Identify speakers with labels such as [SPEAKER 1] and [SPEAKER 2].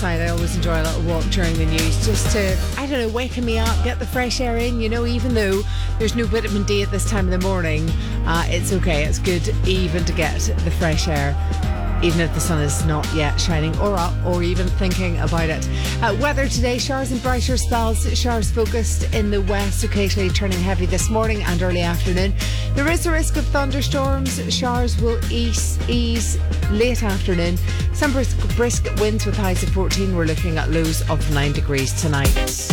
[SPEAKER 1] night, I always enjoy a little walk during the news just to, I don't know, waken me up, get the fresh air in. You know, even though there's no vitamin D at this time of the morning, it's okay. It's good even to get the fresh air, even if the sun is not yet shining or up or even thinking about it. Weather today, showers and brighter spells. Showers focused in the west, occasionally turning heavy this morning and early afternoon. There is a risk of thunderstorms. Showers will ease late afternoon. Some brisk winds with highs of 14. We're looking at lows of 9 degrees tonight.